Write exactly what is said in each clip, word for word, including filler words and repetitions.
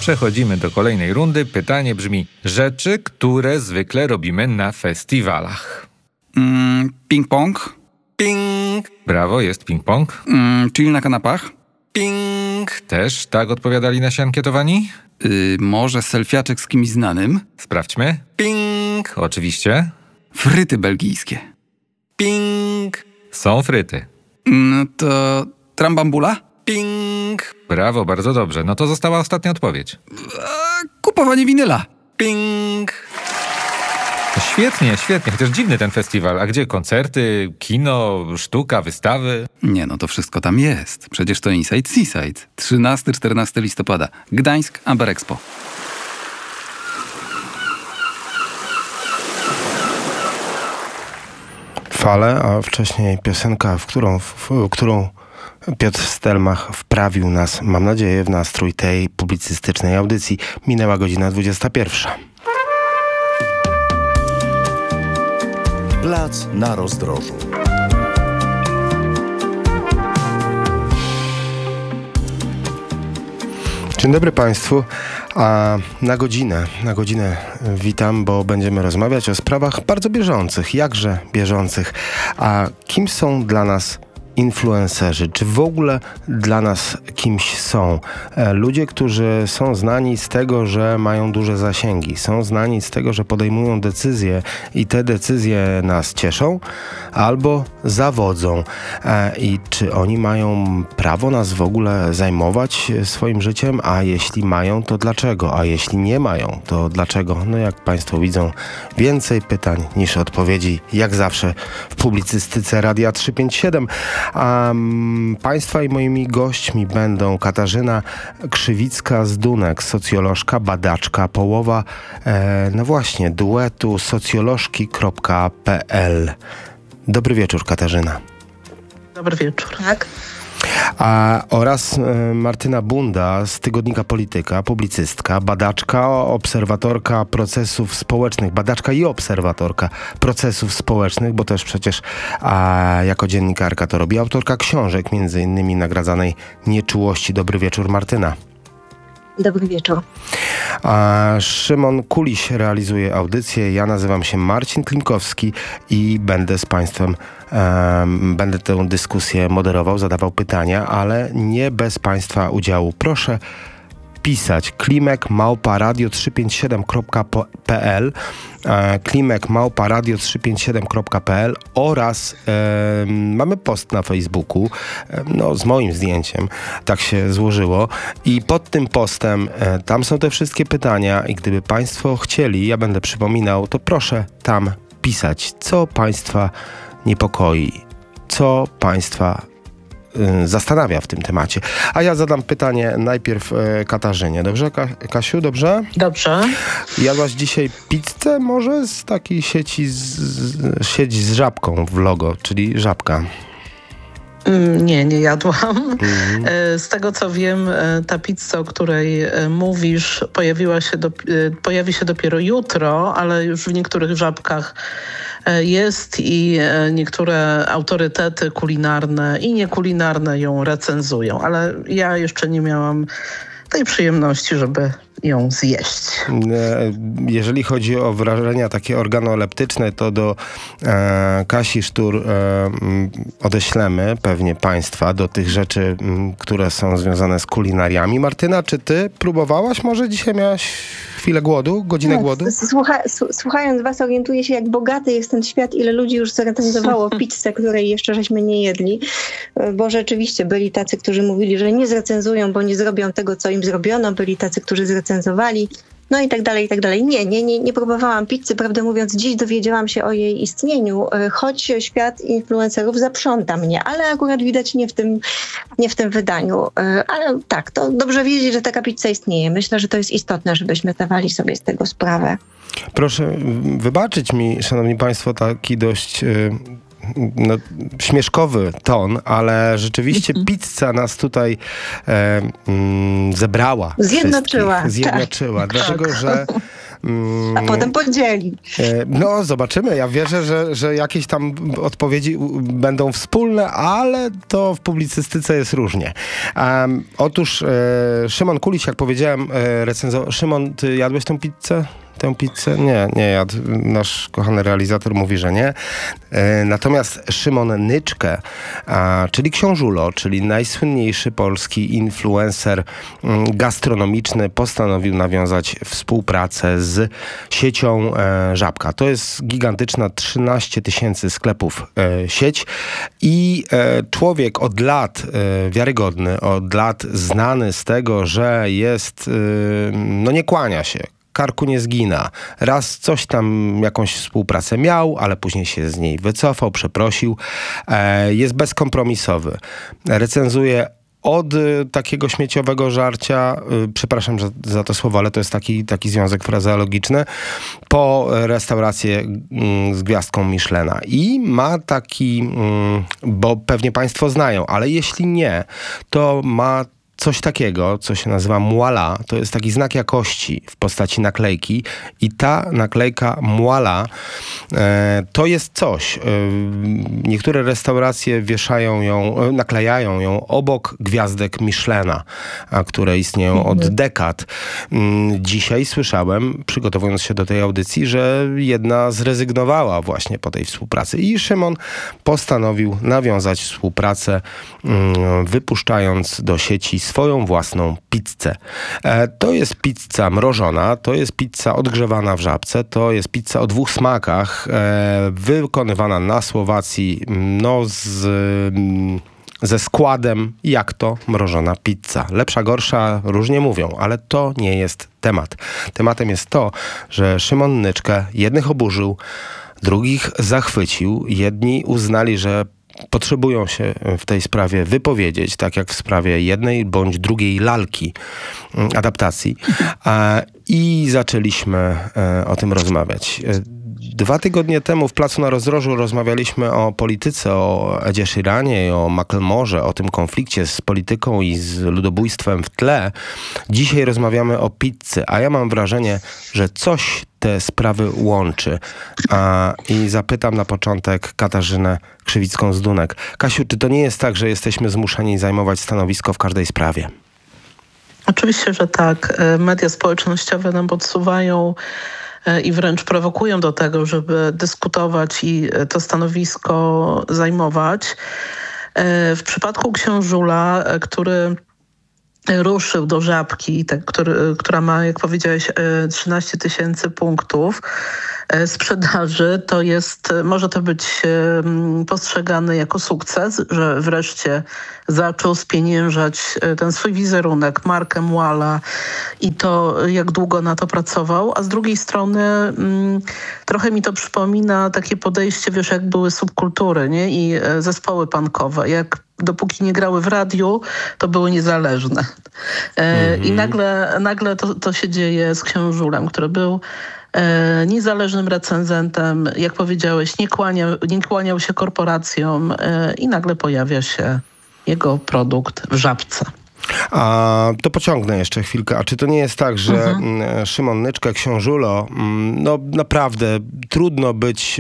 Przechodzimy do kolejnej rundy. Pytanie brzmi: rzeczy, które zwykle robimy na festiwalach. Mm, ping-pong. Ping. Brawo, jest ping-pong. Mm, chill na kanapach. Ping. Też tak odpowiadali nasi ankietowani? Yy, może selfiaczek z kimś znanym. Sprawdźmy. Ping. Oczywiście. Fryty belgijskie. Ping. Są fryty. No to trambambula? Ping. Brawo, bardzo dobrze. No to została ostatnia odpowiedź. Eee, kupowanie winyla. Ping. Świetnie, świetnie. Chociaż dziwny ten festiwal. A gdzie koncerty, kino, sztuka, wystawy? Nie, no to wszystko tam jest. Przecież to Inside Seaside. trzynastego do czternastego listopada. Gdańsk, Amber Expo. Fale, a wcześniej piosenka, w którą, w, w którą Piotr Stelmach wprawił nas, mam nadzieję, w nastrój tej publicystycznej audycji. Minęła godzina dwudziesta pierwsza. Plac na rozdrożu. Dzień dobry Państwu. A na godzinę, na godzinę witam, bo będziemy rozmawiać o sprawach bardzo bieżących, jakże bieżących. A kim są dla nas influencerzy? Czy w ogóle dla nas kimś są? E, ludzie, którzy są znani z tego, że mają duże zasięgi. Są znani z tego, że podejmują decyzje i te decyzje nas cieszą albo zawodzą. E, I czy oni mają prawo nas w ogóle zajmować swoim życiem? A jeśli mają, to dlaczego? A jeśli nie mają, to dlaczego? No jak Państwo widzą, więcej pytań niż odpowiedzi, jak zawsze w publicystyce Radia trzysta pięćdziesiąt siedem. A um, Państwa i moimi gośćmi będą Katarzyna Krzywicka z Dunek, socjolożka, badaczka, połowa, e, no właśnie, duetu socjolożki kropka p l. Dobry wieczór, Katarzyna. Dobry wieczór. Tak. A, oraz e, Martyna Bunda z tygodnika Polityka, publicystka, badaczka, obserwatorka procesów społecznych, badaczka i obserwatorka procesów społecznych, bo też przecież a, jako dziennikarka to robi, autorka książek, między innymi nagradzanej Nieczułości. Dobry wieczór, Martyna. Dobry wieczór. A Szymon Kuliś realizuje audycję. Ja nazywam się Marcin Klimkowski i będę z Państwem, um, będę tę dyskusję moderował, zadawał pytania, ale nie bez Państwa udziału. Proszę pisać klimek małpa radio trzysta pięćdziesiąt siedem kropka p l, e, klimek małpa radio trzysta pięćdziesiąt siedem kropka p l oraz e, mamy post na Facebooku, e, no z moim zdjęciem, tak się złożyło i pod tym postem e, tam są te wszystkie pytania i gdyby Państwo chcieli, ja będę przypominał, to proszę tam pisać, co Państwa niepokoi, co Państwa zastanawia w tym temacie. A ja zadam pytanie najpierw e, Katarzynie. Dobrze, Ka- Kasiu? Dobrze? Dobrze. Jadłaś dzisiaj pizzę może z takiej sieci z, z, sieć z żabką w logo, czyli żabka. Mm, nie, nie jadłam. Mhm. E, Z tego co wiem, e, ta pizza, o której e, mówisz, pojawiła się do, e, pojawi się dopiero jutro, ale już w niektórych żabkach e, jest i e, niektóre autorytety kulinarne i niekulinarne ją recenzują, ale ja jeszcze nie miałam tej przyjemności, żeby ją zjeść. Jeżeli chodzi o wrażenia takie organoleptyczne, to do e, Kasi Sztur e, odeślemy pewnie Państwa do tych rzeczy, m, które są związane z kulinariami. Martyna, czy Ty próbowałaś? Może dzisiaj miałaś chwilę głodu, godzinę No, głodu? Słucha, słuchając was, orientuję się, jak bogaty jest ten świat, ile ludzi już zrecenzowało pizzę, której jeszcze żeśmy nie jedli, bo rzeczywiście byli tacy, którzy mówili, że nie zrecenzują, bo nie zrobią tego, co im zrobiono, byli tacy, którzy zrecenzowali, no i tak dalej, i tak dalej. Nie, nie, nie, nie próbowałam pizzy, prawdę mówiąc, dziś dowiedziałam się o jej istnieniu, choć świat influencerów zaprząta mnie, ale akurat widać nie w tym, nie w tym wydaniu. Ale tak, to dobrze wiedzieć, że taka pizza istnieje. Myślę, że to jest istotne, żebyśmy zdawali sobie z tego sprawę. Proszę wybaczyć mi, szanowni państwo, taki dość y, no, śmieszkowy ton, ale rzeczywiście pizza nas tutaj e, mm, zebrała. Zjednoczyła. Zjednoczyła. Tak. Dlatego, tak. że A potem podzieli. No, zobaczymy. Ja wierzę, że, że jakieś tam odpowiedzi będą wspólne, ale to w publicystyce jest różnie. Um, otóż e, Szymon Kuliś, jak powiedziałem, e, recenzował... Szymon, ty jadłeś tą pizzę? Tę pizzę? Nie, nie jadł. Nasz kochany realizator mówi, że nie. E, natomiast Szymon Nyczke, a, czyli Książulo, czyli najsłynniejszy polski influencer m, gastronomiczny, postanowił nawiązać współpracę z siecią e, Żabka. To jest gigantyczna trzynaście tysięcy sklepów e, sieć i e, człowiek od lat e, wiarygodny, od lat znany z tego, że jest, e, no nie kłania się, karku nie zgina. Raz coś tam, jakąś współpracę miał, ale później się z niej wycofał, przeprosił. E, jest bezkompromisowy. Recenzuje od y, takiego śmieciowego żarcia, y, przepraszam za, za to słowo, ale to jest taki, taki związek frazeologiczny, po restaurację y, z gwiazdką Michelina. I ma taki, y, bo pewnie państwo znają, ale jeśli nie, to ma coś takiego, co się nazywa muala. To jest taki znak jakości w postaci naklejki i ta naklejka muala e, to jest coś. E, niektóre restauracje wieszają ją, e, naklejają ją obok gwiazdek Michelina, a, które istnieją od dekad. Mm, dzisiaj słyszałem, przygotowując się do tej audycji, że jedna zrezygnowała właśnie po tej współpracy i Szymon postanowił nawiązać współpracę, mm, wypuszczając do sieci swoją własną pizzę. E, to jest pizza mrożona, to jest pizza odgrzewana w Żabce, to jest pizza o dwóch smakach, e, wykonywana na Słowacji, no z... Mm, ze składem, jak to mrożona pizza. Lepsza, gorsza, różnie mówią, ale to nie jest temat. Tematem jest to, że Szymon Nyczke jednych oburzył, drugich zachwycił. Jedni uznali, że potrzebują się w tej sprawie wypowiedzieć, tak jak w sprawie jednej bądź drugiej lalki adaptacji. I zaczęliśmy o tym rozmawiać. Dwa tygodnie temu w Placu na Rozdrożu rozmawialiśmy o polityce, o Edzie Sheeranie i o Macklemorze, o tym konflikcie z polityką i z ludobójstwem w tle. Dzisiaj rozmawiamy o pizzy, a ja mam wrażenie, że coś te sprawy łączy. A, I zapytam na początek Katarzynę Krzywicką-Zdunek. Kasiu, czy to nie jest tak, że jesteśmy zmuszeni zajmować stanowisko w każdej sprawie? Oczywiście, że tak. Media społecznościowe nam podsuwają i wręcz prowokują do tego, żeby dyskutować i to stanowisko zajmować. W przypadku Książula, który ruszył do Żabki, tak, który, która ma, jak powiedziałeś, trzynaście tysięcy punktów sprzedaży, to jest, może to być postrzegane jako sukces, że wreszcie zaczął spieniężać ten swój wizerunek, markę Muala i to, jak długo na to pracował, a z drugiej strony mm, trochę mi to przypomina takie podejście, wiesz, jak były subkultury, nie? I zespoły punkowe, jak dopóki nie grały w radiu, to były niezależne. E, mm-hmm. I nagle, nagle to, to się dzieje z Książulem, który był e, niezależnym recenzentem, jak powiedziałeś, nie kłaniał, nie kłaniał się korporacjom e, i nagle pojawia się jego produkt w Żabce. A to pociągnę jeszcze chwilkę. A czy to nie jest tak, że mhm. Szymon Nyczke, Książulo, no naprawdę trudno być,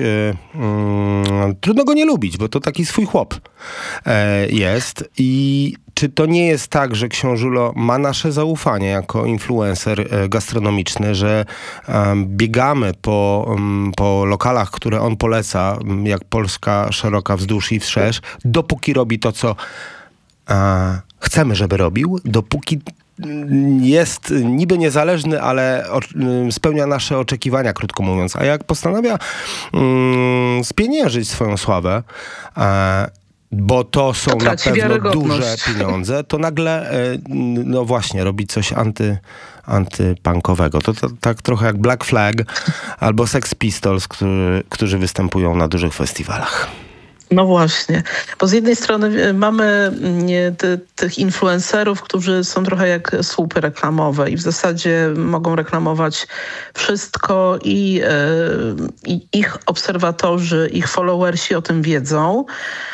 um, trudno go nie lubić, bo to taki swój chłop e, jest. I czy to nie jest tak, że Książulo ma nasze zaufanie jako influencer gastronomiczny, że um, biegamy po, um, po lokalach, które on poleca, jak Polska szeroka wzdłuż i wszerz, dopóki robi to, co a, chcemy, żeby robił, dopóki jest niby niezależny, ale o, spełnia nasze oczekiwania, krótko mówiąc. A jak postanawia um, spieniężyć swoją sławę, a, bo to są to na pewno duże pieniądze, to nagle, no właśnie, robi coś anty, antypunkowego. To, to tak trochę jak Black Flag albo Sex Pistols, którzy, którzy występują na dużych festiwalach. No właśnie, bo z jednej strony mamy nie, ty, tych influencerów, którzy są trochę jak słupy reklamowe i w zasadzie mogą reklamować wszystko i, i ich obserwatorzy, ich followersi o tym wiedzą.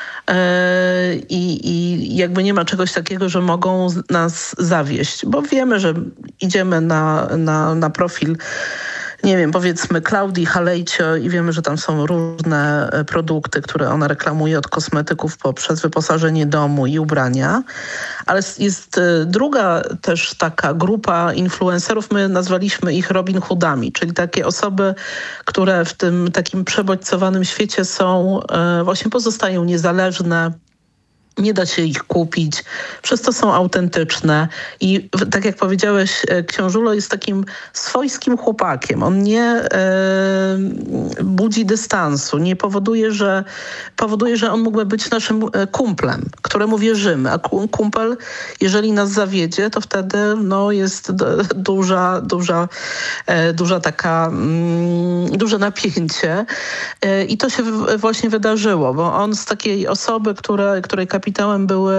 I, I jakby nie ma czegoś takiego, że mogą nas zawieść, bo wiemy, że idziemy na, na, na profil nie wiem, powiedzmy Klaudii Halejcio i wiemy, że tam są różne produkty, które ona reklamuje od kosmetyków poprzez wyposażenie domu i ubrania. Ale jest druga też taka grupa influencerów, my nazwaliśmy ich Robin Hoodami, czyli takie osoby, które w tym takim przebodźcowanym świecie są, właśnie pozostają niezależne, nie da się ich kupić, przez to są autentyczne i tak jak powiedziałeś, książulo jest takim swojskim chłopakiem. On nie e, budzi dystansu, nie powoduje, że powoduje, że on mógłby być naszym kumplem, któremu wierzymy, a kumpel, jeżeli nas zawiedzie, to wtedy no, jest duża, duża, e, duża taka, mm, duże napięcie e, i to się w, właśnie wydarzyło, bo on z takiej osoby, które, której kapitałem były,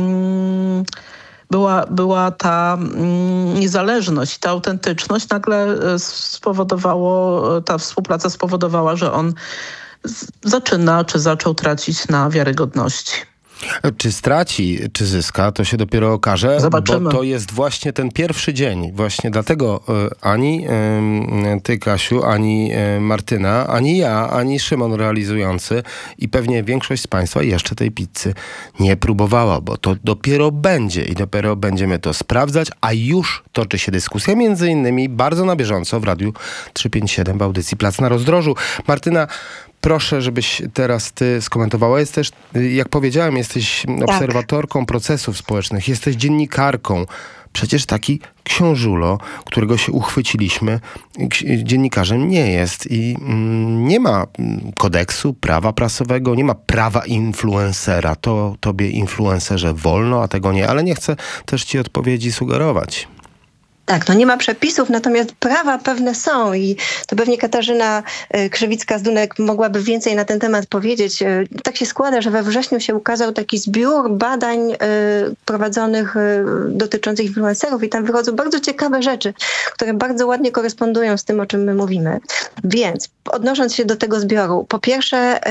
mm, była, była ta mm, niezależność, ta autentyczność, nagle spowodowało, ta współpraca spowodowała, że on z, zaczyna, czy zaczął tracić na wiarygodności. Czy straci, czy zyska, to się dopiero okaże. Zobaczymy. Bo to jest właśnie ten pierwszy dzień. Właśnie dlatego ani ty, Kasiu, ani Martyna, ani ja, ani Szymon realizujący i pewnie większość z Państwa jeszcze tej pizzy nie próbowała, bo to dopiero będzie i dopiero będziemy to sprawdzać, a już toczy się dyskusja, między innymi bardzo na bieżąco w Radiu trzysta pięćdziesiąt siedem w audycji Plac na Rozdrożu. Martyna, proszę, żebyś teraz ty skomentowała. Jesteś, jak powiedziałem, jesteś obserwatorką tak. procesów społecznych, jesteś dziennikarką. Przecież taki książulo, którego się uchwyciliśmy, dziennikarzem nie jest i mm, nie ma kodeksu prawa prasowego, nie ma prawa influencera. To tobie, influencerze, wolno, a tego nie. Ale nie chcę też ci odpowiedzi sugerować. Tak, no nie ma przepisów, natomiast prawa pewne są i to pewnie Katarzyna Krzywicka-Zdunek mogłaby więcej na ten temat powiedzieć. Tak się składa, że we wrześniu się ukazał taki zbiór badań prowadzonych dotyczących influencerów i tam wychodzą bardzo ciekawe rzeczy, które bardzo ładnie korespondują z tym, o czym my mówimy. Więc odnosząc się do tego zbioru, po pierwsze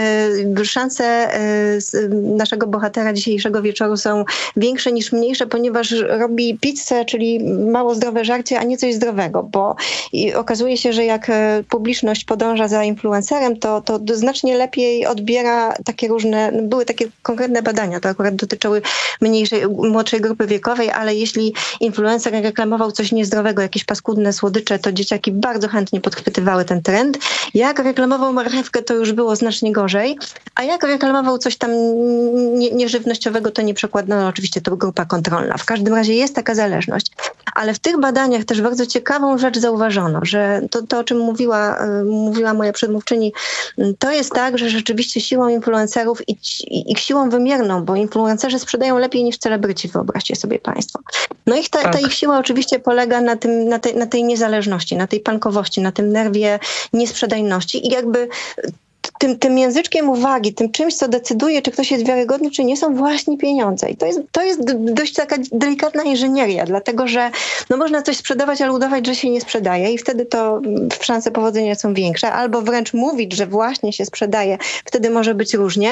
szanse naszego bohatera dzisiejszego wieczoru są większe niż mniejsze, ponieważ robi pizzę, czyli mało zdrowe żarcie, a nie coś zdrowego, bo i okazuje się, że jak publiczność podąża za influencerem, to, to znacznie lepiej odbiera takie różne, były takie konkretne badania, to akurat dotyczyły mniejszej, młodszej grupy wiekowej, ale jeśli influencer reklamował coś niezdrowego, jakieś paskudne słodycze, to dzieciaki bardzo chętnie podchwytywały ten trend. Jak reklamował marchewkę, to już było znacznie gorzej, a jak reklamował coś tam nie, nieżywnościowego, to nie przekładano, no, oczywiście to grupa kontrolna. W każdym razie jest taka zależność. Ale w tych badaniach też bardzo ciekawą rzecz zauważono, że to, to o czym mówiła, mówiła moja przedmówczyni, to jest tak, że rzeczywiście siłą influencerów i, i ich siłą wymierną, bo influencerzy sprzedają lepiej niż celebryci, wyobraźcie sobie Państwo. No i ta, ta ich siła oczywiście polega na, tym, na, tej, na tej niezależności, na tej pankowości, na tym nerwie niesprzedajności i jakby Tym, tym języczkiem uwagi, tym czymś, co decyduje, czy ktoś jest wiarygodny, czy nie, są właśnie pieniądze. I to jest, to jest dość taka delikatna inżynieria, dlatego że no można coś sprzedawać, ale udawać, że się nie sprzedaje i wtedy to szanse powodzenia są większe. Albo wręcz mówić, że właśnie się sprzedaje, wtedy może być różnie.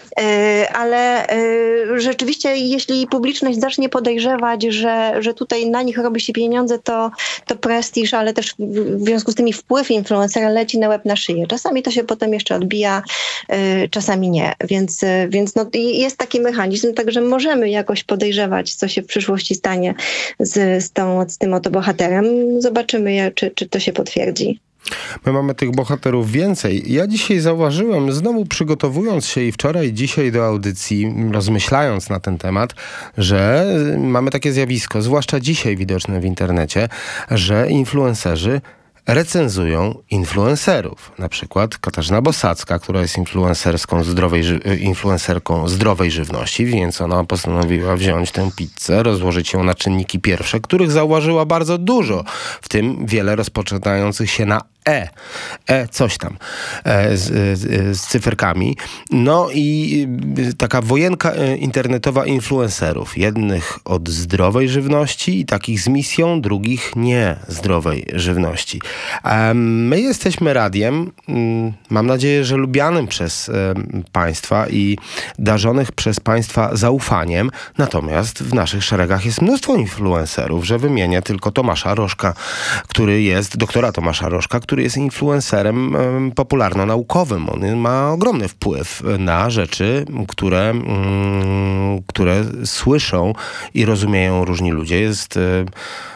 Ale rzeczywiście, jeśli publiczność zacznie podejrzewać, że, że tutaj na nich robi się pieniądze, to, to prestiż, ale też w związku z tym i wpływ influencera leci na łeb na szyję. Czasami to się potem jeszcze odbija, czasami nie. Więc, więc no, jest taki mechanizm, także możemy jakoś podejrzewać, co się w przyszłości stanie z, z, tą, z tym oto bohaterem. Zobaczymy, czy, czy to się potwierdzi. My mamy tych bohaterów więcej. Ja dzisiaj zauważyłem, znowu przygotowując się i wczoraj, i dzisiaj do audycji, rozmyślając na ten temat, że mamy takie zjawisko, zwłaszcza dzisiaj widoczne w internecie, że influencerzy recenzują influencerów. Na przykład Katarzyna Bosacka, która jest influencerską zdrowej, influencerką zdrowej żywności, więc ona postanowiła wziąć tę pizzę, rozłożyć ją na czynniki pierwsze, których zauważyła bardzo dużo, w tym wiele rozpoczynających się na E. E coś tam. E, z, z, z cyferkami. No i taka wojenka internetowa influencerów. Jednych od zdrowej żywności i takich z misją, drugich nie zdrowej żywności. E, my jesteśmy radiem, mam nadzieję, że lubianym przez e, Państwa i darzonych przez Państwa zaufaniem. Natomiast w naszych szeregach jest mnóstwo influencerów, że wymienię tylko Tomasza Rożka, który jest, doktora Tomasza Rożka, który który jest influencerem um, popularno-naukowym. On ma ogromny wpływ na rzeczy, które, um, które słyszą i rozumieją różni ludzie. Jest um,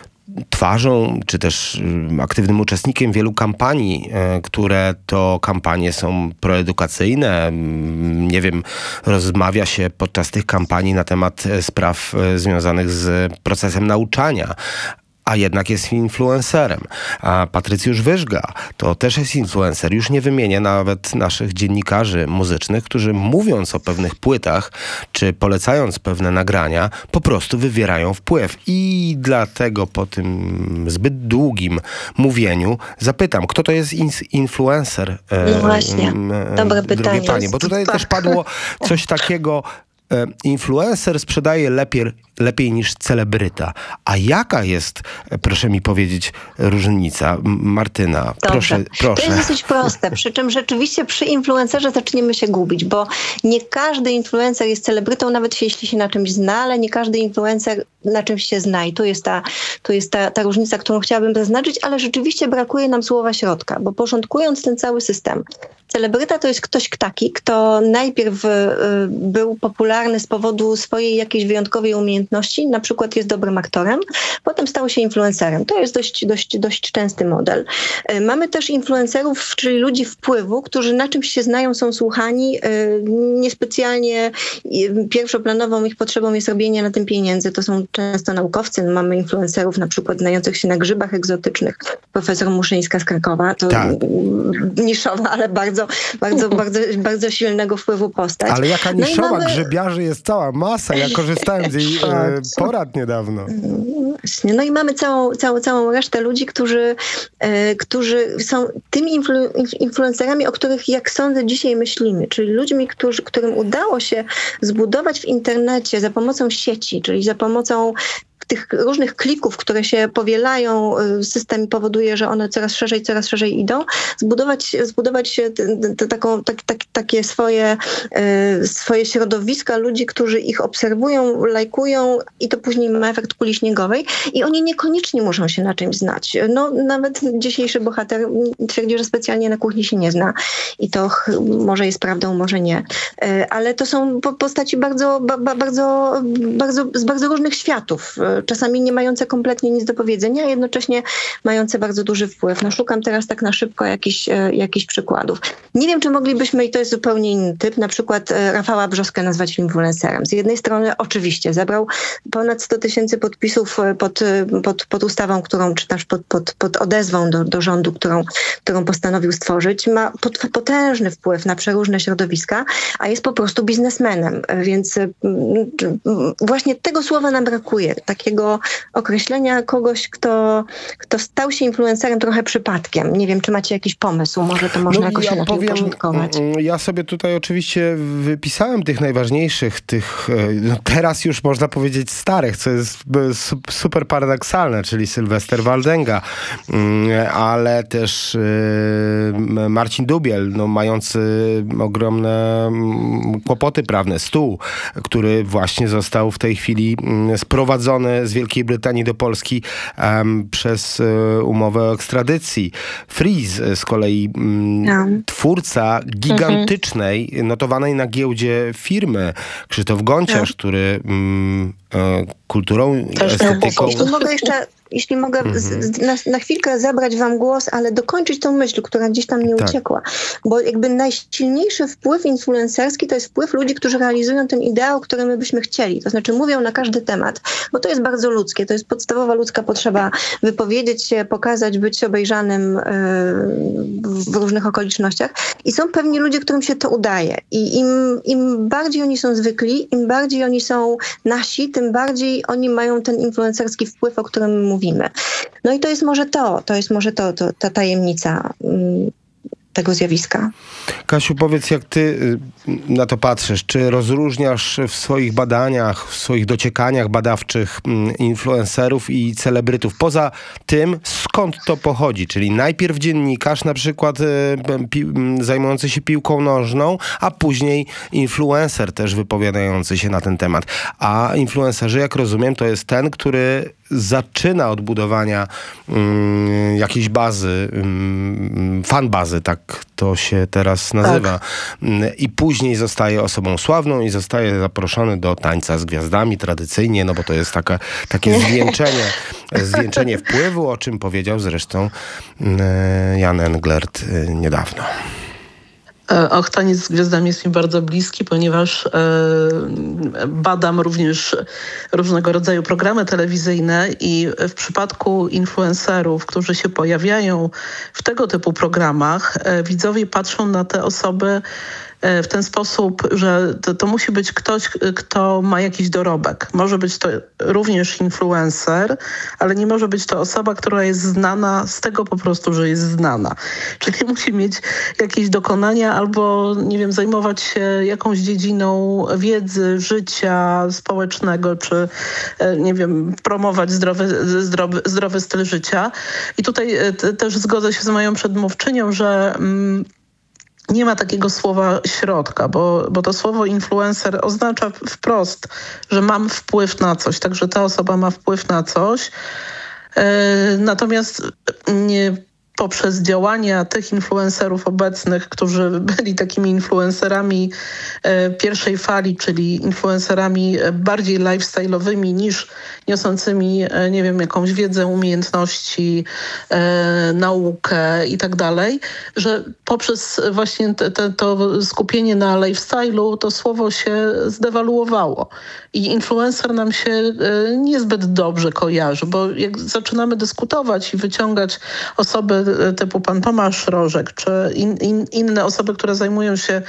twarzą, czy też aktywnym uczestnikiem wielu kampanii, które to kampanie są proedukacyjne. Nie wiem, rozmawia się podczas tych kampanii na temat spraw związanych z procesem nauczania, a jednak jest influencerem. A Patrycjusz Wyżga to też jest influencer. Już nie wymienię nawet naszych dziennikarzy muzycznych, którzy mówiąc o pewnych płytach, czy polecając pewne nagrania, po prostu wywierają wpływ. I dlatego po tym zbyt długim mówieniu zapytam, kto to jest in- influencer? No właśnie, e, dobre drogie pytanie. panie, bo tutaj Tak. też padło coś takiego, influencer sprzedaje lepiej, lepiej niż celebryta. A jaka jest, proszę mi powiedzieć, różnica? M- Martyna, Dobrze. proszę, proszę. To jest dosyć proste, przy czym rzeczywiście przy influencerze zaczniemy się gubić, bo nie każdy influencer jest celebrytą, nawet jeśli się na czymś zna, ale nie każdy influencer na czymś się zna. I tu jest ta, tu jest ta, ta różnica, którą chciałabym zaznaczyć, ale rzeczywiście brakuje nam słowa środka, bo porządkując ten cały system, celebryta to jest ktoś taki, kto najpierw y, był popularny z powodu swojej jakiejś wyjątkowej umiejętności, na przykład jest dobrym aktorem, potem stał się influencerem. To jest dość, dość, dość częsty model. Y, mamy też influencerów, czyli ludzi wpływu, którzy na czymś się znają, są słuchani. Y, niespecjalnie y, pierwszoplanową ich potrzebą jest robienie na tym pieniędzy. To są często naukowcy. Mamy influencerów na przykład znających się na grzybach egzotycznych. Profesor Muszyńska z Krakowa. To Tak. niszowa, ale bardzo Bardzo, bardzo, bardzo silnego wpływu postać. Ale jaka No i niszowa, mamy- grzybiarzy jest cała masa. Ja korzystałem z jej e, porad niedawno. Właśnie. No i mamy całą, całą, całą resztę ludzi, którzy, e, którzy są tymi influ, influencerami, o których, jak sądzę, dzisiaj myślimy. Czyli ludźmi, którzy, którym udało się zbudować w internecie za pomocą sieci, czyli za pomocą tych różnych klików, które się powielają, system powoduje, że one coraz szerzej, coraz szerzej idą, zbudować, zbudować t, t, taką, tak, tak, takie swoje, y, swoje środowiska ludzi, którzy ich obserwują, lajkują i to później ma efekt kuli śniegowej i oni niekoniecznie muszą się na czymś znać. No, nawet dzisiejszy bohater twierdzi, że specjalnie na kuchni się nie zna i to ch, może jest prawdą, może nie. Y, ale to są po, postaci bardzo, ba, bardzo, bardzo, z bardzo różnych światów. Czasami nie mające kompletnie nic do powiedzenia, a jednocześnie mające bardzo duży wpływ. No, szukam teraz tak na szybko jakichś, jakichś przykładów. Nie wiem, czy moglibyśmy, i to jest zupełnie inny typ, na przykład Rafała Brzoskę nazwać influencerem. Z jednej strony oczywiście zebrał ponad sto tysięcy podpisów pod, pod, pod ustawą, którą, czy też pod, pod, pod odezwą do, do rządu, którą, którą postanowił stworzyć. Ma pot, potężny wpływ na przeróżne środowiska, a jest po prostu biznesmenem. Więc właśnie tego słowa nam brakuje. Takiego określenia kogoś, kto, kto stał się influencerem trochę przypadkiem. Nie wiem, czy macie jakiś pomysł, może to można jakoś inaczej uporządkować. Ja sobie tutaj oczywiście wypisałem tych najważniejszych, tych no teraz już można powiedzieć starych, co jest super paradoksalne, czyli Sylwester Waldęga, ale też Marcin Dubiel, no, mający ogromne kłopoty prawne, Stół, który właśnie został w tej chwili sprowadzony z Wielkiej Brytanii do Polski um, przez um, umowę o ekstradycji. Freeze z kolei um, no. twórca gigantycznej, mhm. notowanej na giełdzie firmy, Krzysztof Gonciarz, no. który um, e, kulturą, Też estetyką... Jeśli mogę jeszcze, jeśli mogę mhm. z, na, na chwilkę zabrać wam głos, ale dokończyć tą myśl, która gdzieś tam nie tak. uciekła. Bo jakby najsilniejszy wpływ influencerski to jest wpływ ludzi, którzy realizują ten ideał, który my byśmy chcieli. To znaczy mówią na każdy temat, bo to jest bardzo ludzkie. To jest podstawowa ludzka potrzeba wypowiedzieć się, pokazać, być obejrzanym yy, w różnych okolicznościach. I są pewni ludzie, którym się to udaje. I im, im bardziej oni są zwykli, im bardziej oni są nasi, tym bardziej oni mają ten influencerski wpływ, o którym mówimy. No i to jest może to, to jest może to, to ta tajemnica mm, tego zjawiska. Kasiu, powiedz, jak ty na to patrzysz? Czy rozróżniasz w swoich badaniach, w swoich dociekaniach badawczych influencerów i celebrytów? Poza tym, skąd to pochodzi? Czyli najpierw dziennikarz, na przykład pi- zajmujący się piłką nożną, a później influencer też wypowiadający się na ten temat. A influencerzy, jak rozumiem, to jest ten, który zaczyna od budowania um, jakiejś bazy, um, fanbazy, tak to się teraz nazywa. Tak. Um, I później zostaje osobą sławną i zostaje zaproszony do tańca z gwiazdami tradycyjnie, no bo to jest taka, takie zwieńczenie, zwieńczenie wpływu, o czym powiedział zresztą um, Jan Englert um, niedawno. Och, taniec z gwiazdami jest mi bardzo bliski, ponieważ e, badam również różnego rodzaju programy telewizyjne i w przypadku influencerów, którzy się pojawiają w tego typu programach, e, widzowie patrzą na te osoby w ten sposób, że to, to musi być ktoś, kto ma jakiś dorobek. Może być to również influencer, ale nie może być to osoba, która jest znana z tego po prostu, że jest znana. Czyli musi mieć jakieś dokonania albo, nie wiem, zajmować się jakąś dziedziną wiedzy, życia społecznego, czy, nie wiem, promować zdrowy, zdrowy, zdrowy styl życia. I tutaj te, też zgodzę się z moją przedmówczynią, że mm, nie ma takiego słowa środka, bo, bo to słowo influencer oznacza wprost, że mam wpływ na coś, także ta osoba ma wpływ na coś. Yy, natomiast nie poprzez działania tych influencerów obecnych, którzy byli takimi influencerami e, pierwszej fali, czyli influencerami bardziej lifestyle'owymi niż niosącymi, e, nie wiem, jakąś wiedzę, umiejętności, e, naukę i tak dalej, że poprzez właśnie te, te, to skupienie na lifestyle'u to słowo się zdewaluowało. I influencer nam się e, niezbyt dobrze kojarzy, bo jak zaczynamy dyskutować i wyciągać osoby typu pan Tomasz Rożek, czy in, in, inne osoby, które zajmują się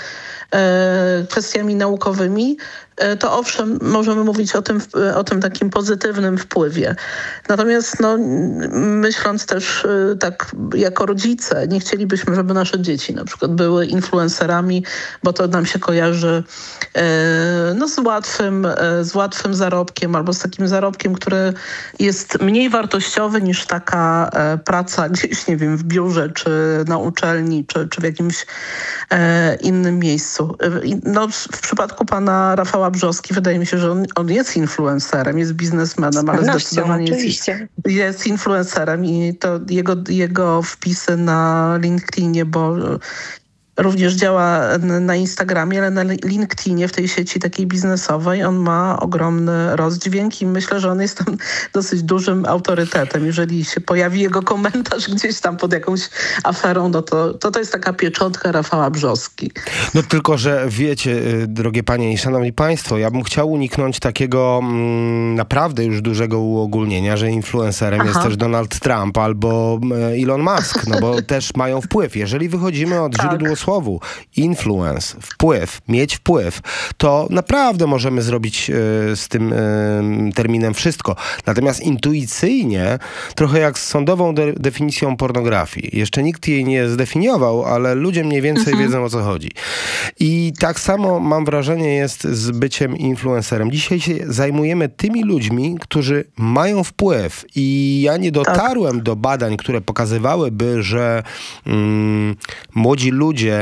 e, kwestiami naukowymi, e, to owszem, możemy mówić o tym, o tym takim pozytywnym wpływie. Natomiast no, myśląc też e, tak jako rodzice, nie chcielibyśmy, żeby nasze dzieci na przykład były influencerami, bo to nam się kojarzy e, no, z łatwym, e, z łatwym zarobkiem albo z takim zarobkiem, który jest mniej wartościowy niż taka e, praca gdzieś, nie wiem, w biurze, czy na uczelni, czy, czy w jakimś e, innym miejscu. No, w przypadku pana Rafała Brzoski wydaje mi się, że on, on jest influencerem, jest biznesmenem, ale zdecydowanie jest, jest influencerem i to jego, jego wpisy na LinkedInie, bo również działa na Instagramie, ale na LinkedInie, w tej sieci takiej biznesowej, on ma ogromny rozdźwięk i myślę, że on jest tam dosyć dużym autorytetem. Jeżeli się pojawi jego komentarz gdzieś tam pod jakąś aferą, no to, to to jest taka pieczątka Rafała Brzoski. No tylko, że wiecie, drogie panie i szanowni państwo, ja bym chciał uniknąć takiego mm, naprawdę już dużego uogólnienia, że influencerem Aha. jest też Donald Trump albo Elon Musk, no bo też mają wpływ. Jeżeli wychodzimy od tak. źródła słowu influence, wpływ, mieć wpływ, to naprawdę możemy zrobić y, z tym y, terminem wszystko. Natomiast intuicyjnie, trochę jak z sądową de- definicją pornografii. Jeszcze nikt jej nie zdefiniował, ale ludzie mniej więcej mhm. wiedzą, o co chodzi. I tak samo mam wrażenie jest z byciem influencerem. Dzisiaj się zajmujemy tymi ludźmi, którzy mają wpływ i ja nie dotarłem tak. do badań, które pokazywałyby, że mm, młodzi ludzie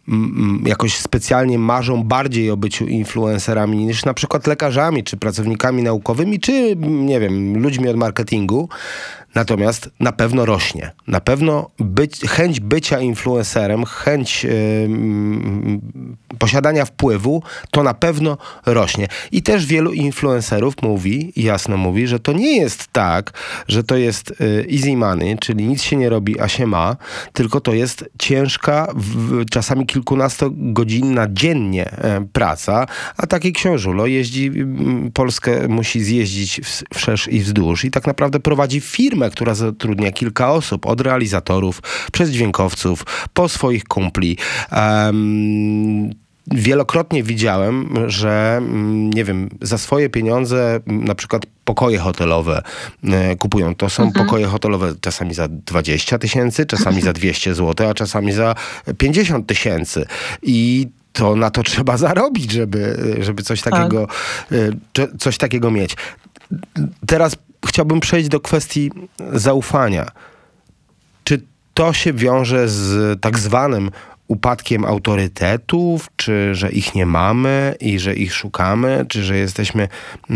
jakoś specjalnie marzą bardziej o byciu influencerami niż na przykład lekarzami, czy pracownikami naukowymi, czy nie wiem, ludźmi od marketingu. Natomiast na pewno rośnie. Na pewno być, chęć bycia influencerem, chęć yy, posiadania wpływu, to na pewno rośnie. I też wielu influencerów mówi, jasno mówi, że to nie jest tak, że to jest yy, easy money, czyli nic się nie robi, a się ma, tylko to jest ciężka, w, czasami kilkunastogodzinna dziennie yy, praca, a taki książulo jeździ, yy, Polskę musi zjeździć w, wszerz i wzdłuż i tak naprawdę prowadzi firmę, która zatrudnia kilka osób, od realizatorów, przez dźwiękowców, po swoich kumpli. Um, Wielokrotnie widziałem, że nie wiem, za swoje pieniądze na przykład pokoje hotelowe e, kupują. To są mhm. pokoje hotelowe czasami za dwadzieścia tysięcy, czasami za dwieście złotych, a czasami za pięćdziesiąt tysięcy. I to na to trzeba zarobić, żeby, żeby coś takiego, tak. e, coś takiego mieć. Teraz chciałbym przejść do kwestii zaufania. Czy to się wiąże z tak zwanym upadkiem autorytetów, czy że ich nie mamy i że ich szukamy, czy że jesteśmy,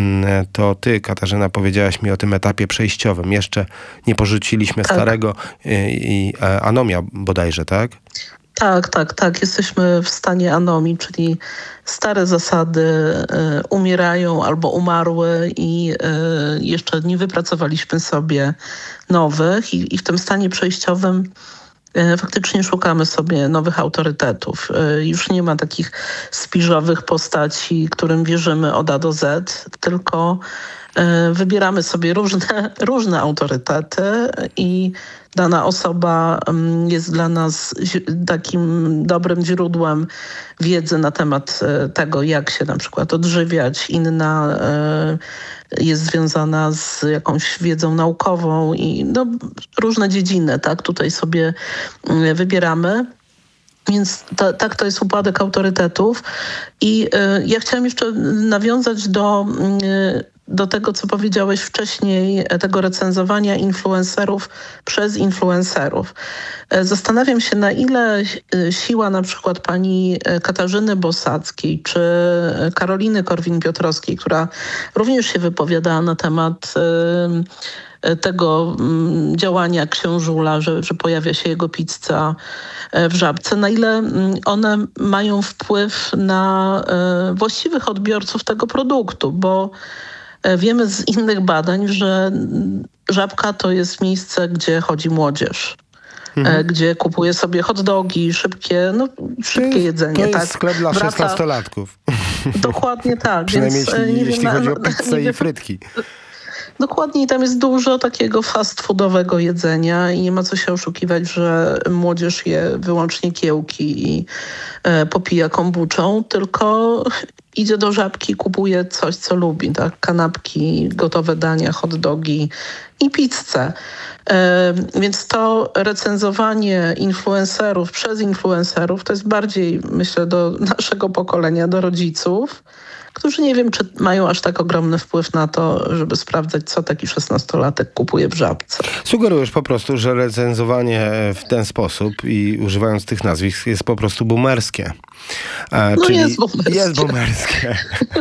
to ty, Katarzyna, powiedziałaś mi o tym etapie przejściowym. Jeszcze nie porzuciliśmy tak. starego i, i anomia bodajże, tak? Tak, tak, tak. Jesteśmy w stanie anomii, czyli stare zasady y, umierają albo umarły i y, jeszcze nie wypracowaliśmy sobie nowych i, i w tym stanie przejściowym y, faktycznie szukamy sobie nowych autorytetów. Y, już nie ma takich spiżowych postaci, którym wierzymy od A do Z, tylko y, wybieramy sobie różne, różne autorytety i dana osoba jest dla nas takim dobrym źródłem wiedzy na temat tego, jak się na przykład odżywiać. Inna jest związana z jakąś wiedzą naukową i no, różne dziedziny, tak, tutaj sobie wybieramy. Więc to, tak to jest upadek autorytetów. I y, ja chciałam jeszcze nawiązać do, y, do tego, co powiedziałeś wcześniej, tego recenzowania influencerów przez influencerów. Y, zastanawiam się, na ile y, siła na przykład pani Katarzyny Bosackiej czy Karoliny Korwin-Piotrowskiej, która również się wypowiadała na temat y, tego um, działania książula, że, że pojawia się jego pizza w Żabce, na ile um, one mają wpływ na e, właściwych odbiorców tego produktu, bo e, wiemy z innych badań, że Żabka to jest miejsce, gdzie chodzi młodzież. Mhm. E, gdzie kupuje sobie hot dogi, szybkie, no, szybkie to jest, jedzenie. To jest tak? sklep dla Wraca... szesnastolatków. Dokładnie tak. Przynajmniej więc, jeśli, nie jeśli wiem, chodzi na, o pizzę i frytki. Dokładnie, tam jest dużo takiego fast foodowego jedzenia i nie ma co się oszukiwać, że młodzież je wyłącznie kiełki i e, popija kombuczą, tylko idzie do Żabki, kupuje coś, co lubi, tak? Kanapki, gotowe dania, hot dogi i pizzę. E, więc to recenzowanie influencerów przez influencerów to jest bardziej, myślę, do naszego pokolenia, do rodziców, którzy nie wiem, czy mają aż tak ogromny wpływ na to, żeby sprawdzać, co taki szesnastolatek kupuje w Żabce. Sugerujesz po prostu, że recenzowanie w ten sposób i używając tych nazwisk jest po prostu boomerskie. E, no czyli jest boomerskie. Jest boomerskie.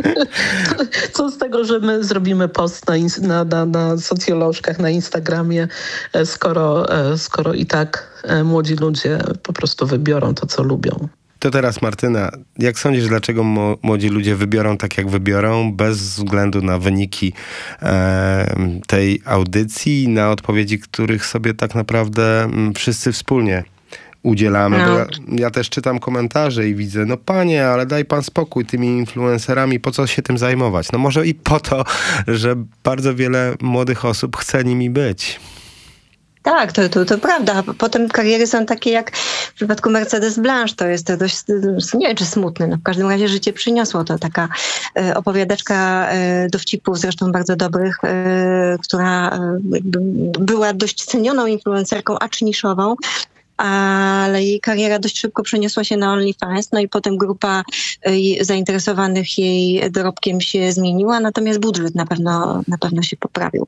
Co z tego, że my zrobimy post na, na, na, na socjolożkach, na Instagramie, skoro, skoro i tak młodzi ludzie po prostu wybiorą to, co lubią. To teraz, Martyna, jak sądzisz, dlaczego mo- młodzi ludzie wybiorą tak, jak wybiorą, bez względu na wyniki e, tej audycji, na odpowiedzi, których sobie tak naprawdę m, wszyscy wspólnie udzielamy? No. Bo ja, ja też czytam komentarze i widzę, no panie, ale daj pan spokój tymi influencerami, po co się tym zajmować? No może i po to, że bardzo wiele młodych osób chce nimi być. Tak, to, to, to prawda. Potem kariery są takie jak w przypadku Mercedes Blanche. To jest to dość, nie wiem czy smutne, no w każdym razie życie przyniosło to. Taka e, opowiadaczka e, dowcipów, zresztą bardzo dobrych, e, która e, była dość cenioną influencerką, acz niszową, ale jej kariera dość szybko przeniosła się na OnlyFans, no i potem grupa y, zainteresowanych jej dorobkiem się zmieniła, natomiast budżet na pewno, na pewno się poprawił.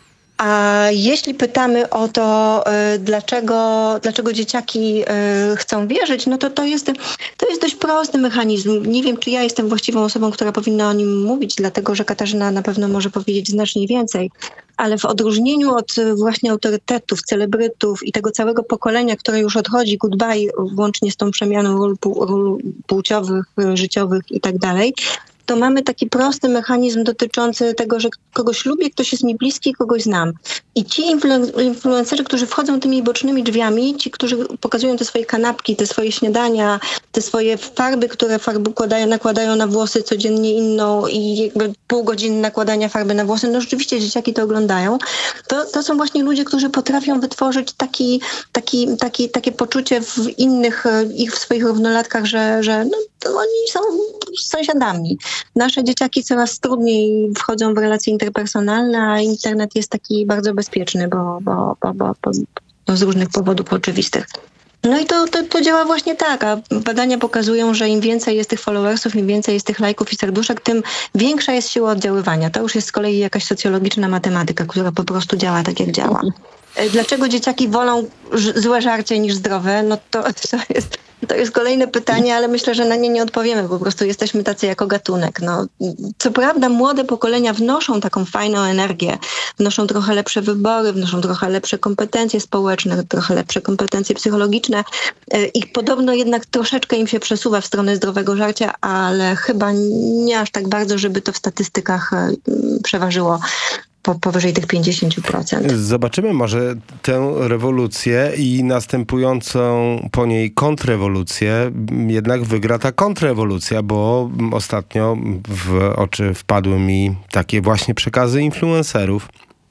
A jeśli pytamy o to, y, dlaczego, dlaczego dzieciaki y, chcą wierzyć, no to to jest, to jest dość prosty mechanizm. Nie wiem, czy ja jestem właściwą osobą, która powinna o nim mówić, dlatego że Katarzyna na pewno może powiedzieć znacznie więcej. Ale w odróżnieniu od właśnie autorytetów, celebrytów i tego całego pokolenia, które już odchodzi, goodbye, włącznie z tą przemianą ról, ról płciowych, życiowych i tak dalej, to mamy taki prosty mechanizm dotyczący tego, że kogoś lubię, ktoś jest mi bliski, kogoś znam. I ci influ- influencerzy, którzy wchodzą tymi bocznymi drzwiami, ci, którzy pokazują te swoje kanapki, te swoje śniadania, te swoje farby, które farby układają, nakładają na włosy codziennie inną i jakby pół godziny nakładania farby na włosy, no rzeczywiście dzieciaki to oglądają. To, to są właśnie ludzie, którzy potrafią wytworzyć taki, taki, taki, takie poczucie w innych, ich w swoich równolatkach, że, że no, to oni są sąsiadami. Nasze dzieciaki coraz trudniej wchodzą w relacje interpersonalne, a internet jest taki bardzo bezpieczny, bo, bo, bo, bo, bo, bo z różnych powodów oczywistych. No i to, to, to działa właśnie tak, a badania pokazują, że im więcej jest tych followersów, im więcej jest tych lajków i serduszek, tym większa jest siła oddziaływania. To już jest z kolei jakaś socjologiczna matematyka, która po prostu działa tak, jak działa. Dlaczego dzieciaki wolą ż- złe żarcie niż zdrowe? No to, to jest To jest kolejne pytanie, ale myślę, że na nie nie odpowiemy. Po prostu jesteśmy tacy jako gatunek. No, co prawda młode pokolenia wnoszą taką fajną energię, wnoszą trochę lepsze wybory, wnoszą trochę lepsze kompetencje społeczne, trochę lepsze kompetencje psychologiczne i podobno jednak troszeczkę im się przesuwa w stronę zdrowego życia, ale chyba nie aż tak bardzo, żeby to w statystykach przeważyło po, powyżej tych pięćdziesiąt procent. Zobaczymy może tę rewolucję i następującą po niej kontrrewolucję. Jednak wygra ta kontrrewolucja, bo ostatnio w oczy wpadły mi takie właśnie przekazy influencerów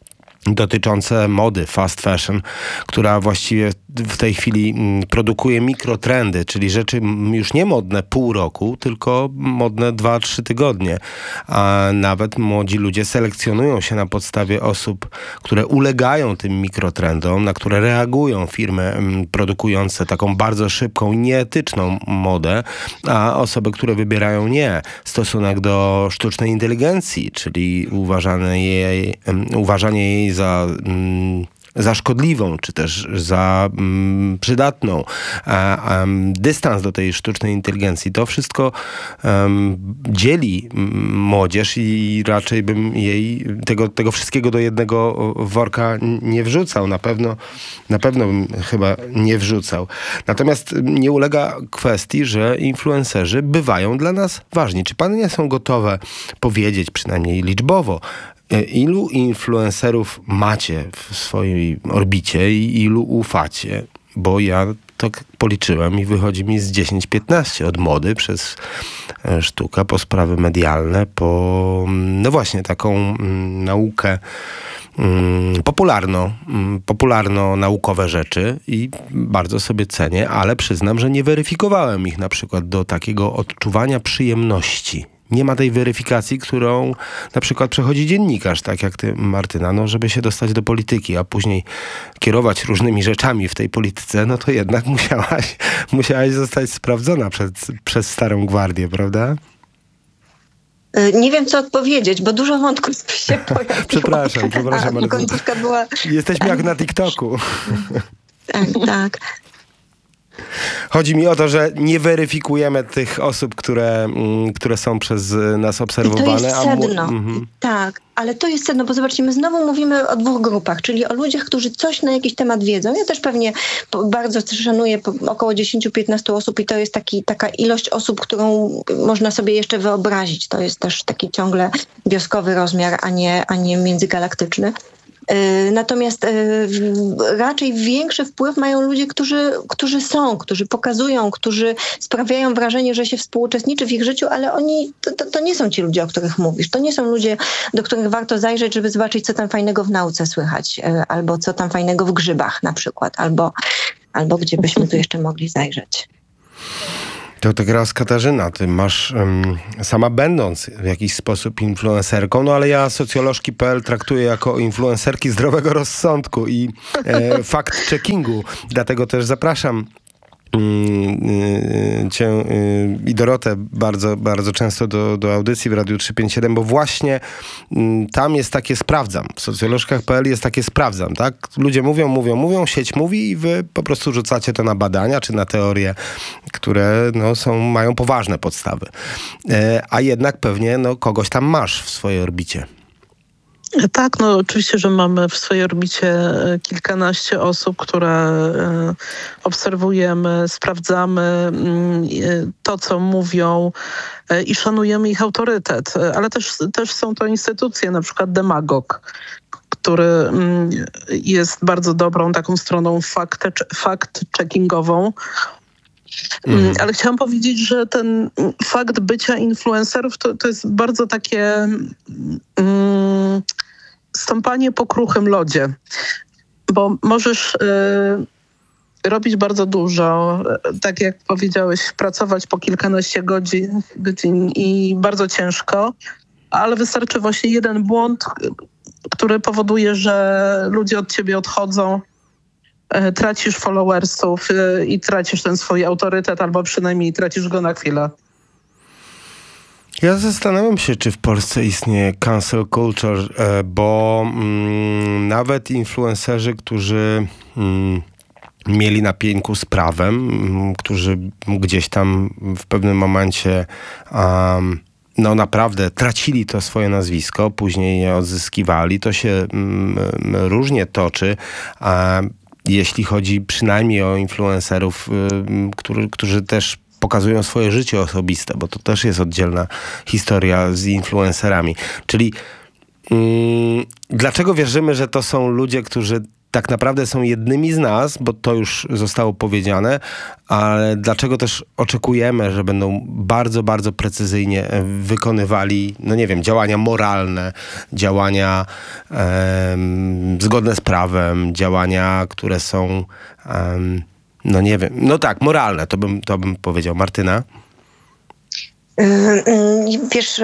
dotyczące mody fast fashion, która właściwie w tej chwili produkuje mikrotrendy, czyli rzeczy już nie modne pół roku, tylko modne dwa trzy tygodnie. A nawet młodzi ludzie selekcjonują się na podstawie osób, które ulegają tym mikrotrendom, na które reagują firmy produkujące taką bardzo szybką i nieetyczną modę, a osoby, które wybierają nie. Stosunek do sztucznej inteligencji, czyli uważanie jej, uważanie jej za, mm, za szkodliwą, czy też za mm, przydatną. A, a, dystans do tej sztucznej inteligencji, to wszystko um, dzieli młodzież i raczej bym jej tego, tego wszystkiego do jednego worka nie wrzucał. Na pewno, na pewno bym chyba nie wrzucał. Natomiast nie ulega kwestii, że influencerzy bywają dla nas ważni. Czy panie są gotowe powiedzieć, przynajmniej liczbowo, ilu influencerów macie w swojej orbicie i ilu ufacie? Bo ja tak policzyłem i wychodzi mi z dziesięć piętnaście od mody przez sztukę, po sprawy medialne, po no właśnie taką mm, naukę mm, popularno, mm, popularno-naukowe rzeczy i bardzo sobie cenię, ale przyznam, że nie weryfikowałem ich na przykład do takiego odczuwania przyjemności. Nie ma tej weryfikacji, którą na przykład przechodzi dziennikarz, tak jak ty, Martyna, no żeby się dostać do polityki, a później kierować różnymi rzeczami w tej polityce, no to jednak musiałaś, musiałaś zostać sprawdzona przed, przez Starą Gwardię, prawda? Nie wiem, co odpowiedzieć, bo dużo wątków się pojawiło. Przepraszam, przepraszam a, bardzo. końcówka była... Jesteśmy jak na TikToku. Tak, tak. Chodzi mi o to, że nie weryfikujemy tych osób, które, mm, które są przez nas obserwowane. I to jest sedno. A mu- mhm. Tak, ale to jest sedno, bo zobaczcie, my znowu mówimy o dwóch grupach, czyli o ludziach, którzy coś na jakiś temat wiedzą. Ja też pewnie bardzo szanuję około dziesięć do piętnastu osób i to jest taki, taka ilość osób, którą można sobie jeszcze wyobrazić. To jest też taki ciągle wioskowy rozmiar, a nie, a nie międzygalaktyczny. Natomiast raczej większy wpływ mają ludzie, którzy, którzy są, którzy pokazują, którzy sprawiają wrażenie, że się współuczestniczy w ich życiu, ale oni, to, to, to nie są ci ludzie, o których mówisz. To nie są ludzie, do których warto zajrzeć, żeby zobaczyć, co tam fajnego w nauce słychać, albo co tam fajnego w grzybach na przykład, albo, albo gdzie byśmy tu jeszcze mogli zajrzeć. To tak raz Katarzyna, ty masz, um, sama będąc w jakiś sposób influencerką, no ale ja socjolożki kropka p l traktuję jako influencerki zdrowego rozsądku i e, fact-checkingu, dlatego też zapraszam cię i Dorotę bardzo, bardzo często do, do audycji w Radiu trzysta pięćdziesiąt siedem, bo właśnie tam jest takie sprawdzam. W socjolożkach kropka p l jest takie sprawdzam, tak? Ludzie mówią, mówią, mówią, sieć mówi i wy po prostu rzucacie to na badania czy na teorie, które no, są, mają poważne podstawy. A jednak pewnie no, kogoś tam masz w swojej orbicie. Tak, no oczywiście, że mamy w swojej orbicie kilkanaście osób, które obserwujemy, sprawdzamy to, co mówią i szanujemy ich autorytet. Ale też, też są to instytucje, na przykład Demagog, który jest bardzo dobrą taką stroną fact-checkingową. Mhm. Ale chciałam powiedzieć, że ten fakt bycia influencerów to, to jest bardzo takie mm, stąpanie po kruchym lodzie, bo możesz y, robić bardzo dużo, tak jak powiedziałeś, pracować po kilkanaście godzin, godzin i bardzo ciężko, ale wystarczy właśnie jeden błąd, który powoduje, że ludzie od ciebie odchodzą, tracisz followersów i tracisz ten swój autorytet, albo przynajmniej tracisz go na chwilę. Ja zastanawiam się, czy w Polsce istnieje cancel culture, bo mm, nawet influencerzy, którzy mm, mieli na pięku z prawem, m, którzy gdzieś tam w pewnym momencie um, no naprawdę tracili to swoje nazwisko, później je odzyskiwali. To się mm, różnie toczy, a jeśli chodzi przynajmniej o influencerów, y, który, którzy też pokazują swoje życie osobiste, bo to też jest oddzielna historia z influencerami. Czyli mm, dlaczego wierzymy, że to są ludzie, którzy tak naprawdę są jednymi z nas, bo to już zostało powiedziane, ale dlaczego też oczekujemy, że będą bardzo, bardzo precyzyjnie wykonywali, no nie wiem, działania moralne, działania em, zgodne z prawem, działania, które są, em, no nie wiem, no tak, moralne, to bym, to bym powiedział. Martyna? Wiesz,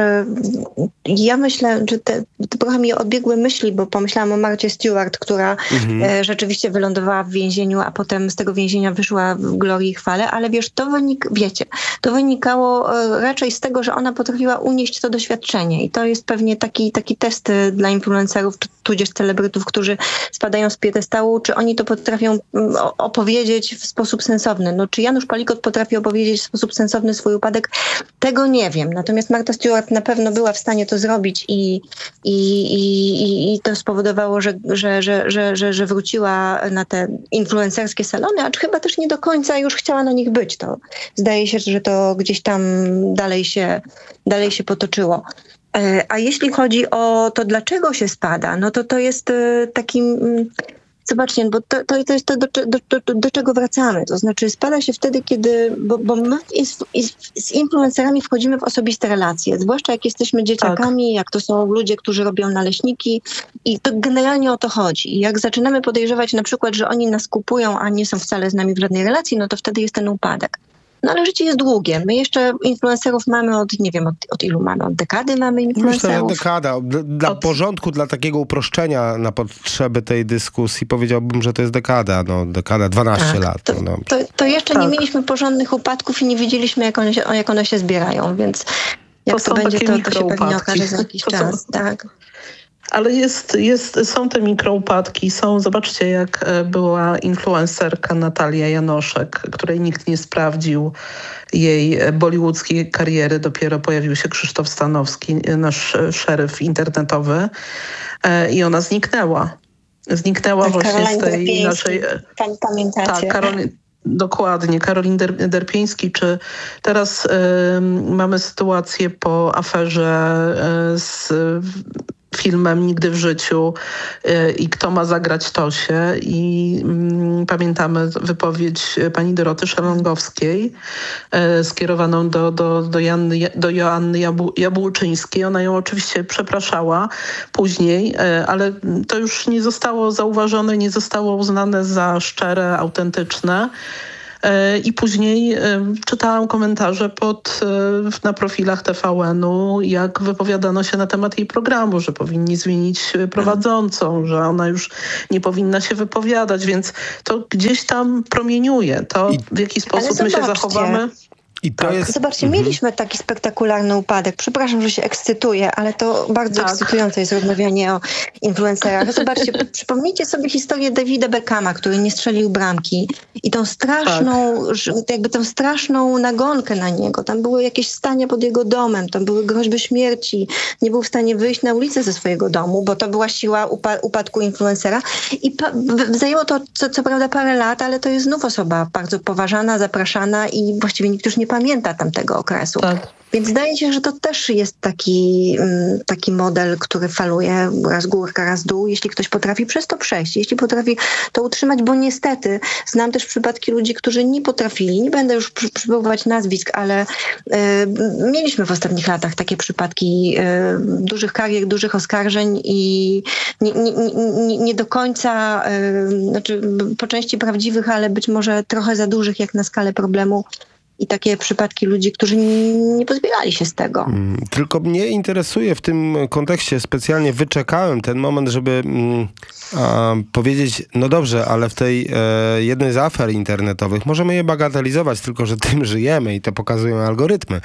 ja myślę, że te, to trochę mi odbiegły myśli, bo pomyślałam o Marcie Stewart, która mhm. rzeczywiście wylądowała w więzieniu, a potem z tego więzienia wyszła w glorii i chwale, ale wiesz, to wynik, wiecie, to wynikało raczej z tego, że ona potrafiła unieść to doświadczenie i to jest pewnie taki, taki test dla influencerów, tudzież celebrytów, którzy spadają z piedestału, czy oni to potrafią opowiedzieć w sposób sensowny. No, czy Janusz Palikot potrafi opowiedzieć w sposób sensowny swój upadek? Tego nie wiem. Natomiast Marta Stewart na pewno była w stanie to zrobić i, i, i, i to spowodowało, że, że, że, że, że, że wróciła na te influencerskie salony, acz chyba też nie do końca już chciała na nich być. To zdaje się, że to gdzieś tam dalej się, dalej się potoczyło. A jeśli chodzi o to, dlaczego się spada, no to to jest takim... Zobaczcie, bo to, to, to jest to, do, do, do, do czego wracamy. To znaczy spada się wtedy, kiedy... Bo, bo my z, z influencerami wchodzimy w osobiste relacje, zwłaszcza jak jesteśmy dzieciakami, tak. Jak to są ludzie, którzy robią naleśniki i to generalnie o to chodzi. I jak zaczynamy podejrzewać na przykład, że oni nas kupują, a nie są wcale z nami w żadnej relacji, no to wtedy jest ten upadek. No ale życie jest długie. My jeszcze influencerów mamy od, nie wiem, od, od ilu mamy? Od dekady mamy influencerów? Myślę, że dekada. Dla od... porządku, dla takiego uproszczenia na potrzeby tej dyskusji powiedziałbym, że to jest dekada. No, dekada, dwanaście tak, lat. To, no. to, to jeszcze tak. nie mieliśmy porządnych upadków i nie wiedzieliśmy, jak one się, jak one się zbierają, więc jak to, to będzie, to, to się pewnie okaże za jakiś to czas. Są... Tak. Ale jest, jest, są te mikroupadki, są, zobaczcie jak była influencerka Natalia Janoszek, której nikt nie sprawdził jej bollywoodzkiej kariery, dopiero pojawił się Krzysztof Stanowski, nasz szeryf internetowy i ona zniknęła. Zniknęła tak, właśnie Karolin z tej Derpieński. Naszej... Pamiętacie? Tak, Karolin... Dokładnie, Karolin Der- Derpieński, czy teraz y, mamy sytuację po aferze y, z filmem Nigdy w życiu y, i kto ma zagrać Tosię i y, pamiętamy wypowiedź pani Doroty Szelongowskiej y, skierowaną do, do, do, Janny, do Joanny Jabu- Jabłczyńskiej. Ona ją oczywiście przepraszała później, y, ale to już nie zostało zauważone, nie zostało uznane za szczere, autentyczne. I później czytałam komentarze pod, na profilach T V N-u, jak wypowiadano się na temat jej programu, że powinni zmienić prowadzącą, że ona już nie powinna się wypowiadać, więc to gdzieś tam promieniuje. To, w jaki sposób my się zachowamy... I to tak. jest... Zobaczcie, mhm. mieliśmy taki spektakularny upadek. Przepraszam, że się ekscytuję, ale to bardzo tak. ekscytujące jest rozmawianie o influencerach. Zobaczcie, przypomnijcie sobie historię Davida Beckhama, który nie strzelił bramki i tą straszną, tak. jakby tą straszną nagonkę na niego. Tam były jakieś stania pod jego domem, tam były groźby śmierci. Nie był w stanie wyjść na ulicę ze swojego domu, bo to była siła upa- upadku influencera. I pa- zajęło to co, co prawda parę lat, ale to jest znów osoba bardzo poważana, zapraszana i właściwie nikt już nie pamięta tamtego okresu. Tak. Więc zdaje się, że to też jest taki, taki model, który faluje raz górka, raz dół, jeśli ktoś potrafi przez to przejść, jeśli potrafi to utrzymać, bo niestety znam też przypadki ludzi, którzy nie potrafili, nie będę już przy, przywoływać nazwisk, ale y, mieliśmy w ostatnich latach takie przypadki y, dużych karier, dużych oskarżeń i nie, nie, nie, nie do końca, y, znaczy po części prawdziwych, ale być może trochę za dużych jak na skalę problemu. I takie przypadki ludzi, którzy nie pozbierali się z tego. Hmm, tylko mnie interesuje w tym kontekście, specjalnie wyczekałem ten moment, żeby mm, a, powiedzieć, no dobrze, ale w tej e, jednej z afer internetowych możemy je bagatelizować, tylko że tym żyjemy i to pokazują algorytmy,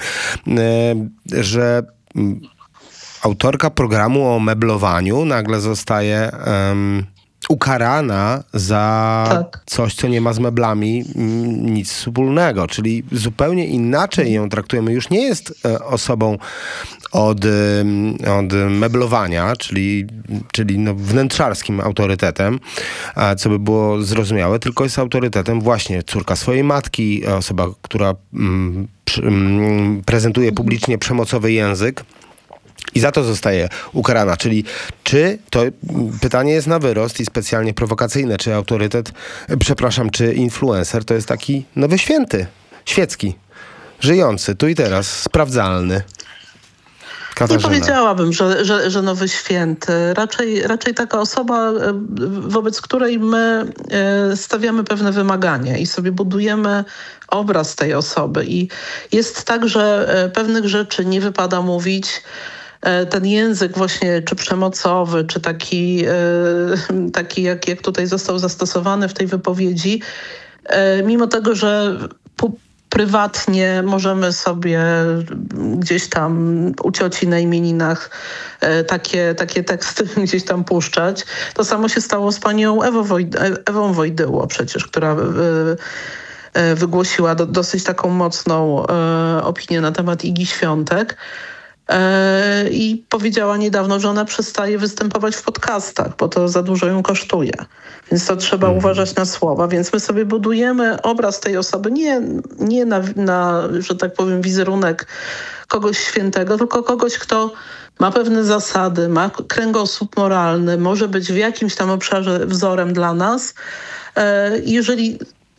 e, że m, autorka programu o meblowaniu nagle zostaje... Em, ukarana za Tak. coś, co nie ma z meblami mm, nic wspólnego. Czyli zupełnie inaczej ją traktujemy. Już nie jest e, osobą od, ym, od meblowania, czyli, czyli no wnętrzarskim autorytetem, a co by było zrozumiałe, tylko jest autorytetem właśnie córka swojej matki, osoba, która mm, przy, mm, prezentuje publicznie przemocowy język. I za to zostaje ukarana. Czyli czy, to pytanie jest na wyrost i specjalnie prowokacyjne, czy autorytet, przepraszam, czy influencer to jest taki nowy święty, świecki, żyjący, tu i teraz, sprawdzalny. Katarzyna. Nie powiedziałabym, że, że, że nowy święty. Raczej, raczej taka osoba, wobec której my stawiamy pewne wymagania i sobie budujemy obraz tej osoby. I jest tak, że pewnych rzeczy nie wypada mówić. Ten język właśnie czy przemocowy, czy taki, taki jak, jak tutaj został zastosowany w tej wypowiedzi, mimo tego, że prywatnie możemy sobie gdzieś tam u cioci na imieninach takie, takie teksty gdzieś tam puszczać. To samo się stało z panią Ewą, Wojd- Ewą Wojdyło przecież, która wygłosiła do, dosyć taką mocną opinię na temat Igi Świątek. I powiedziała niedawno, że ona przestaje występować w podcastach, bo to za dużo ją kosztuje. Więc to trzeba mhm. uważać na słowa. Więc my sobie budujemy obraz tej osoby nie, nie na, na, że tak powiem, wizerunek kogoś świętego, tylko kogoś, kto ma pewne zasady, ma kręgosłup moralny, może być w jakimś tam obszarze wzorem dla nas. Jeżeli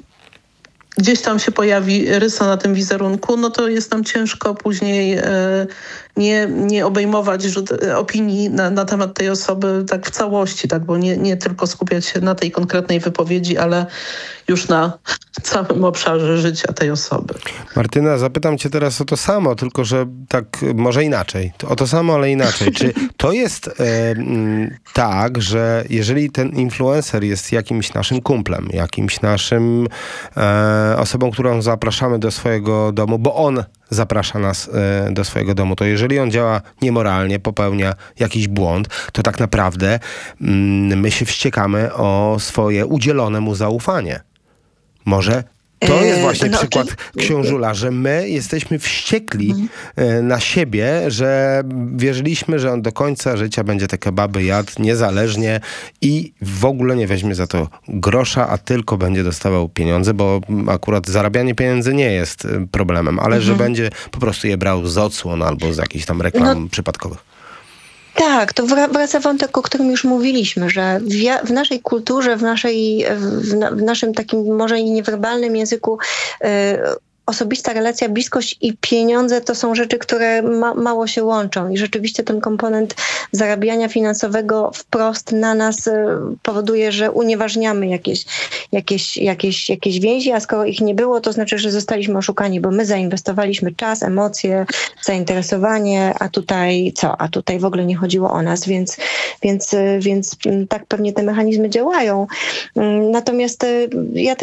gdzieś tam się pojawi rysa na tym wizerunku, no to jest nam ciężko później e, nie, nie obejmować opinii na, na temat tej osoby tak w całości, tak, bo nie, nie tylko skupiać się na tej konkretnej wypowiedzi, ale już na całym obszarze życia tej osoby. Martyna, zapytam cię teraz o to samo, tylko że tak może inaczej. O to samo, ale inaczej. Czy to jest e, m, tak, że jeżeli ten influencer jest jakimś naszym kumplem, jakimś naszym e, osobą, którą zapraszamy do swojego domu, bo on zaprasza nas e, do swojego domu, to jeżeli on działa niemoralnie, popełnia jakiś błąd, to tak naprawdę mm, my się wściekamy o swoje udzielone mu zaufanie. Może to jest właśnie no, przykład to... książula, że my jesteśmy wściekli mhm. na siebie, że wierzyliśmy, że on do końca życia będzie te kebaby jadł niezależnie i w ogóle nie weźmie za to grosza, a tylko będzie dostawał pieniądze, bo akurat zarabianie pieniędzy nie jest problemem, ale mhm. że będzie po prostu je brał z odsłon albo z jakichś tam reklam no. przypadkowych. Tak, to wraca wątek, o którym już mówiliśmy, że w, ja, w naszej kulturze, w, naszej, w, na, w naszym takim może i niewerbalnym języku yy, osobista relacja, bliskość i pieniądze to są rzeczy, które ma, mało się łączą i rzeczywiście ten komponent zarabiania finansowego wprost na nas y, powoduje, że unieważniamy jakieś, jakieś, jakieś, jakieś więzi, a skoro ich nie było, to znaczy, że zostaliśmy oszukani, bo my zainwestowaliśmy czas, emocje, zainteresowanie, a tutaj co? A tutaj w ogóle nie chodziło o nas, więc, więc, y, więc tak pewnie te mechanizmy działają. Y, natomiast y, ja